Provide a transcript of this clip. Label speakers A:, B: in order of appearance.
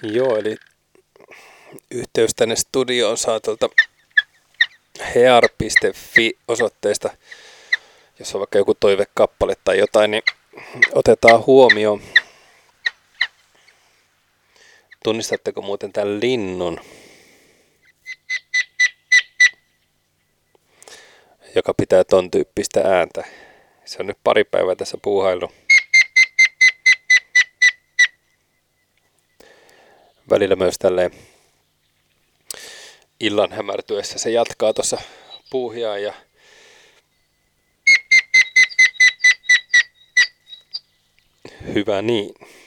A: Joo, eli yhteys tänne studioon saa tuolta hear.fi-osoitteesta. Jos on vaikka joku toivekappale tai jotain, niin otetaan huomioon. Tunnistatteko muuten tämän linnun, joka pitää ton tyyppistä ääntä? Se on nyt pari päivää tässä puuhaillut. Välillä myös tälleen illan hämärtyessä se jatkaa tuossa puuhiaa ja hyvä niin.